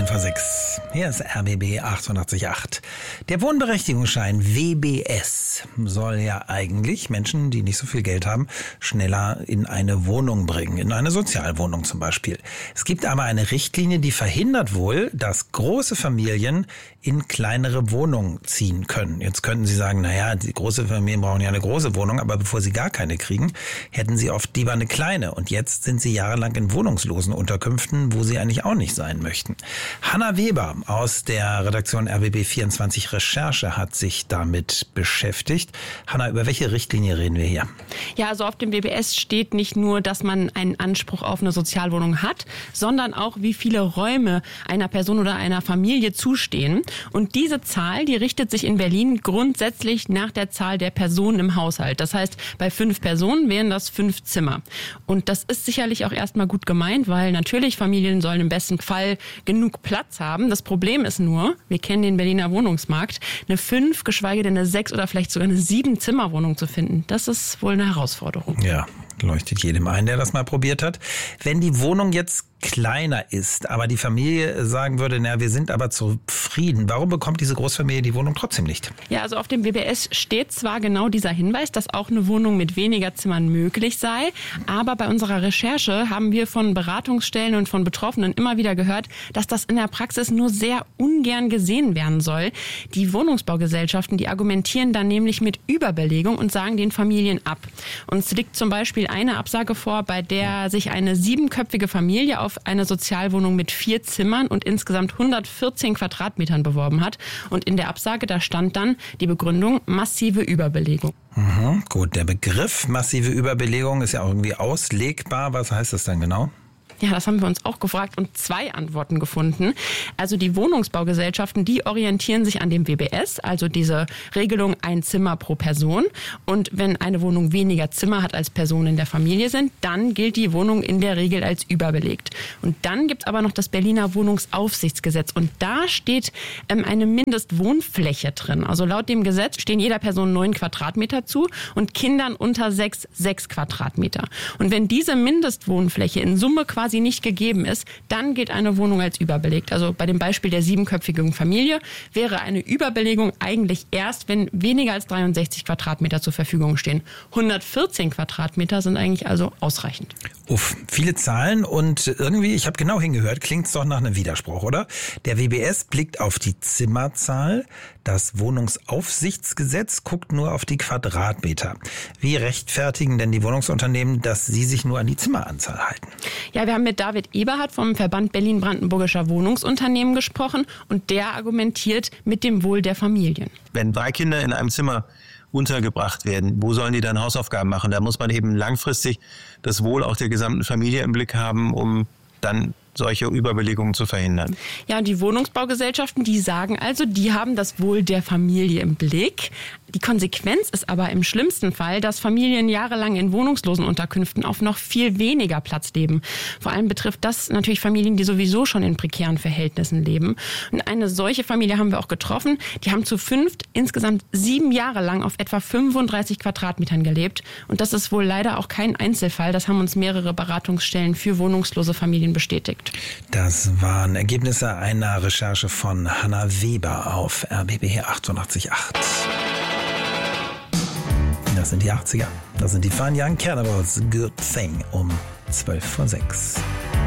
6:10. Hier ist RBB 88.8. Der Wohnberechtigungsschein WBS soll ja eigentlich Menschen, die nicht so viel Geld haben, schneller in eine Wohnung bringen, in eine Sozialwohnung zum Beispiel. Es gibt aber eine Richtlinie, die verhindert wohl, dass große Familien in kleinere Wohnungen ziehen können. Jetzt könnten Sie sagen, naja, die große Familien brauchen ja eine große Wohnung, aber bevor sie gar keine kriegen, hätten sie oft lieber eine kleine. Und jetzt sind sie jahrelang in wohnungslosen Unterkünften, wo sie eigentlich auch nicht sein möchten. Hanna Weber aus der Redaktion RBB24 Recherche hat sich damit beschäftigt. Hanna, über welche Richtlinie reden wir hier? Ja, also auf dem WBS steht nicht nur, dass man einen Anspruch auf eine Sozialwohnung hat, sondern auch, wie viele Räume einer Person oder einer Familie zustehen. Und diese Zahl, die richtet sich in Berlin grundsätzlich nach der Zahl der Personen im Haushalt. Das heißt, bei 5 Personen wären das 5 Zimmer. Und das ist sicherlich auch erstmal gut gemeint, weil natürlich Familien sollen im besten Fall genug Platz haben. Das Problem ist nur, wir kennen den Berliner Wohnungsmarkt, eine 5, geschweige denn eine 6 oder vielleicht sogar eine 7-Zimmer-Wohnung zu finden. Das ist wohl eine Herausforderung. Ja, leuchtet jedem ein, der das mal probiert hat. Wenn die Wohnung jetzt kleiner ist, aber die Familie sagen würde, na, wir sind aber zufrieden. Warum bekommt diese Großfamilie die Wohnung trotzdem nicht? Ja, also auf dem WBS steht zwar genau dieser Hinweis, dass auch eine Wohnung mit weniger Zimmern möglich sei, aber bei unserer Recherche haben wir von Beratungsstellen und von Betroffenen immer wieder gehört, dass das in der Praxis nur sehr ungern gesehen werden soll. Die Wohnungsbaugesellschaften, die argumentieren dann nämlich mit Überbelegung und sagen den Familien ab. Uns liegt zum Beispiel eine Absage vor, bei der sich eine 7-köpfige Familie auf eine Sozialwohnung mit 4 Zimmern und insgesamt 114 Quadratmetern beworben hat. Und in der Absage, da stand dann die Begründung massive Überbelegung. Gut, der Begriff massive Überbelegung ist ja auch irgendwie auslegbar. Was heißt das dann genau? Ja, das haben wir uns auch gefragt und 2 Antworten gefunden. Also die Wohnungsbaugesellschaften, die orientieren sich an dem WBS, also diese Regelung 1 Zimmer pro Person. Und wenn eine Wohnung weniger Zimmer hat als Personen in der Familie sind, dann gilt die Wohnung in der Regel als überbelegt. Und dann gibt's aber noch das Berliner Wohnungsaufsichtsgesetz. Und da steht eine Mindestwohnfläche drin. Also laut dem Gesetz stehen jeder Person 9 Quadratmeter zu und Kindern unter 6 Quadratmeter. Und wenn diese Mindestwohnfläche in Summe quasi nicht gegeben ist, dann gilt eine Wohnung als überbelegt. Also bei dem Beispiel der 7-köpfigen Familie wäre eine Überbelegung eigentlich erst, wenn weniger als 63 Quadratmeter zur Verfügung stehen. 114 Quadratmeter sind eigentlich also ausreichend. Uff, viele Zahlen und irgendwie, ich habe genau hingehört, klingt es doch nach einem Widerspruch, oder? Der WBS blickt auf die Zimmerzahl, das Wohnungsaufsichtsgesetz guckt nur auf die Quadratmeter. Wie rechtfertigen denn die Wohnungsunternehmen, dass sie sich nur an die Zimmeranzahl halten? Ja, wir haben mit David Eberhardt vom Verband Berlin-Brandenburgischer Wohnungsunternehmen gesprochen und der argumentiert mit dem Wohl der Familien. Wenn 3 Kinder in einem Zimmer untergebracht werden, wo sollen die dann Hausaufgaben machen? Da muss man eben langfristig das Wohl auch der gesamten Familie im Blick haben, um dann solche Überbelegungen zu verhindern. Ja, und die Wohnungsbaugesellschaften, die sagen also, die haben das Wohl der Familie im Blick. Die Konsequenz ist aber im schlimmsten Fall, dass Familien jahrelang in wohnungslosen Unterkünften auf noch viel weniger Platz leben. Vor allem betrifft das natürlich Familien, die sowieso schon in prekären Verhältnissen leben. Und eine solche Familie haben wir auch getroffen. Die haben zu 5 insgesamt 7 Jahre lang auf etwa 35 Quadratmetern gelebt. Und das ist wohl leider auch kein Einzelfall. Das haben uns mehrere Beratungsstellen für wohnungslose Familien bestätigt. Das waren Ergebnisse einer Recherche von Hanna Weber auf RBB 88.8. Das sind die 80er. Das sind die Fine Young Cannibals. Good Thing um 5:12.